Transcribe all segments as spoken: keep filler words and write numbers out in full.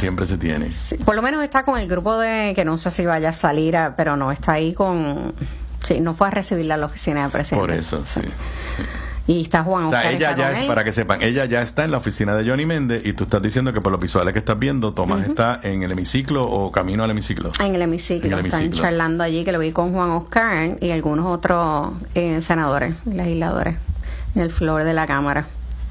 siempre se tiene. Sí, por lo menos está con el grupo de, que no sé si vaya a salir, a, pero no, está ahí con, sí, no fue a recibirla a la oficina de presidente. Por eso, sí. Y está Juan Oscar. O sea, ella ya es, para que sepan, ella ya está en la oficina de Johnny Méndez y tú estás diciendo que por los visuales que estás viendo, Tomás uh-huh. está en el hemiciclo o camino al hemiciclo. En el hemiciclo, en el están hemiciclo. charlando allí, que lo vi con Juan Oscar y algunos otros eh, senadores, legisladores, en el floor de la Cámara.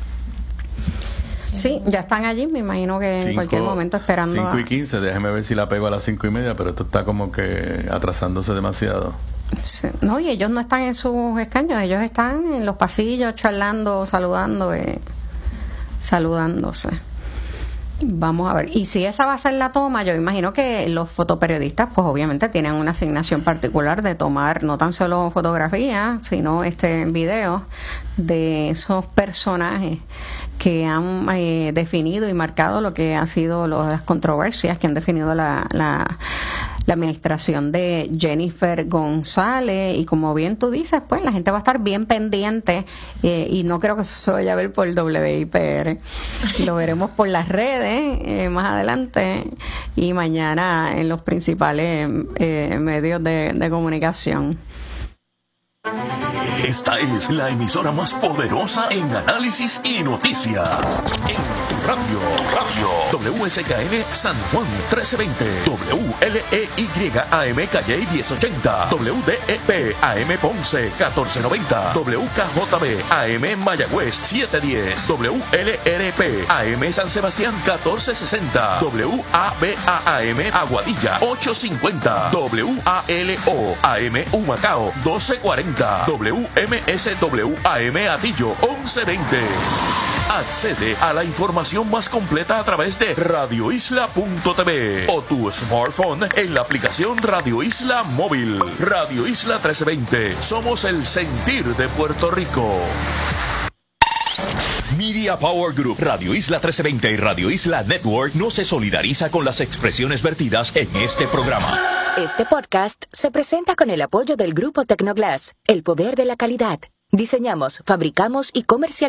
Sí, ya están allí, me imagino que en cinco, cualquier momento esperando. cinco y quince, déjeme ver si la pego a las cinco y media, pero esto está como que atrasándose demasiado. Sí. No, y ellos no están en sus escaños, ellos están en los pasillos charlando, saludando, eh, saludándose. Vamos a ver. Y si esa va a ser la toma, yo imagino que los fotoperiodistas, pues obviamente tienen una asignación particular de tomar no tan solo fotografías, sino este videos de esos personajes que han eh, definido y marcado lo que ha sido lo, las controversias que han definido la, la, la administración de Jennifer González. Y como bien tú dices, pues la gente va a estar bien pendiente eh, y no creo que eso se vaya a ver por W I P R. Lo veremos por las redes eh, más adelante y mañana en los principales eh, medios de, de comunicación. Esta es la emisora más poderosa en análisis y noticias. En tu radio, radio. W S K N San Juan trece veinte. W L E Y A M Calle diez ochenta. W D E P A M Ponce catorce noventa. W K J B A M Mayagüez setecientos diez. W L R P A M San Sebastián catorce sesenta. W A B A A M Aguadilla ochocientos cincuenta. W A L O A M Humacao doce cuarenta. W M S W A M Atillo once veinte. Accede a la información más completa a través de radio isla punto t v o tu smartphone en la aplicación Radio Isla Móvil. Radio Isla trece veinte. Somos el sentir de Puerto Rico. Media Power Group, Radio Isla trece veinte y Radio Isla Network no se solidariza con las expresiones vertidas en este programa. Este podcast se presenta con el apoyo del Grupo Tecnoglass, el poder de la calidad. Diseñamos, fabricamos y comercializamos